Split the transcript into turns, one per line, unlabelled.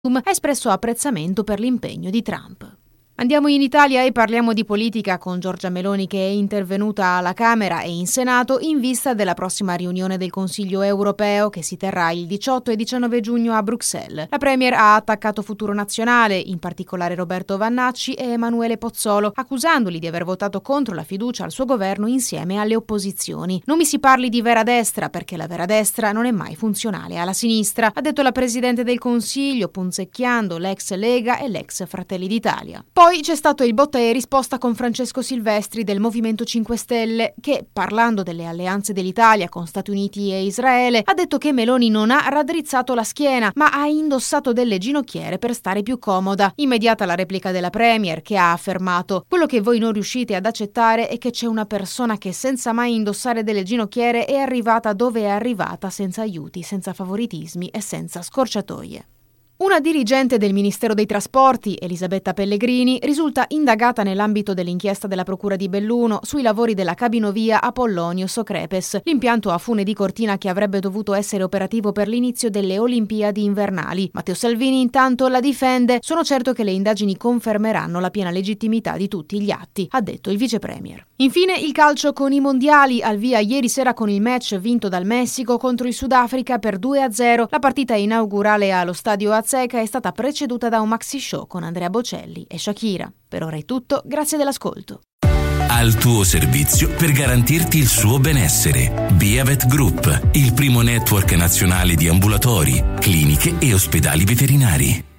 ha espresso apprezzamento per l'impegno di Trump. Andiamo in Italia e parliamo di politica con Giorgia Meloni, che è intervenuta alla Camera e in Senato in vista della prossima riunione del Consiglio europeo che si terrà il 18 e 19 giugno a Bruxelles. La Premier ha attaccato Futuro Nazionale, in particolare Roberto Vannacci e Emanuele Pozzolo, accusandoli di aver votato contro la fiducia al suo governo insieme alle opposizioni. Non mi si parli di vera destra, perché la vera destra non è mai funzionale alla sinistra, ha detto la Presidente del Consiglio, punzecchiando l'ex Lega e l'ex Fratelli d'Italia. Poi c'è stato il botta e risposta con Francesco Silvestri del Movimento 5 Stelle che, parlando delle alleanze dell'Italia con Stati Uniti e Israele, ha detto che Meloni non ha raddrizzato la schiena, ma ha indossato delle ginocchiere per stare più comoda. Immediata la replica della Premier, che ha affermato: quello che voi non riuscite ad accettare è che c'è una persona che senza mai indossare delle ginocchiere è arrivata dove è arrivata senza aiuti, senza favoritismi e senza scorciatoie. Una dirigente del Ministero dei Trasporti, Elisabetta Pellegrini, risulta indagata nell'ambito dell'inchiesta della Procura di Belluno sui lavori della cabinovia Apollonio-Socrepes, l'impianto a fune di Cortina che avrebbe dovuto essere operativo per l'inizio delle Olimpiadi invernali. Matteo Salvini intanto la difende: sono certo che le indagini confermeranno la piena legittimità di tutti gli atti, ha detto il vice premier. Infine il calcio con i mondiali, al via ieri sera con il match vinto dal Messico contro il Sudafrica per 2-0. La partita inaugurale allo stadio Azteca è stata preceduta da un maxi show con Andrea Bocelli e Shakira. Per ora è tutto, grazie dell'ascolto.
Al tuo servizio per garantirti il suo benessere. Biovet Group, il primo network nazionale di ambulatori, cliniche e ospedali veterinari.